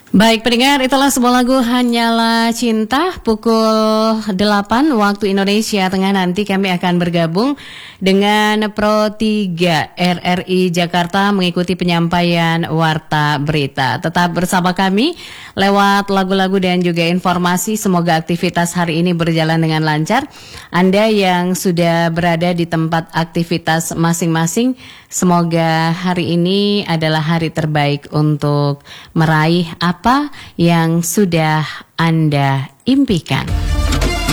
Baik pendengar, itulah sebuah lagu Hanyalah Cinta. Pukul 8 waktu Indonesia Tengah nanti kami akan bergabung dengan Pro 3 RRI Jakarta mengikuti penyampaian Warta Berita. Tetap bersama kami lewat lagu-lagu dan juga informasi. Semoga aktivitas hari ini berjalan dengan lancar. Anda yang sudah berada di tempat aktivitas masing-masing, semoga hari ini adalah hari terbaik untuk meraih apa yang sudah Anda impikan.